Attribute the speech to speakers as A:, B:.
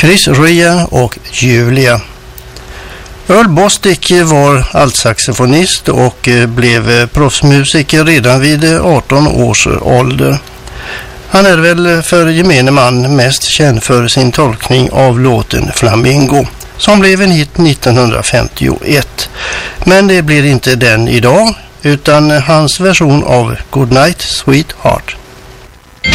A: Chris Rea och Julia. Earl Bostic var altsaxofonist och blev proffsmusiker redan vid 18 års ålder. Han är väl för gemene man mest känd för sin tolkning av låten Flamingo, som blev en hit 1951. Men det blir inte den idag, utan hans version av Goodnight Sweetheart.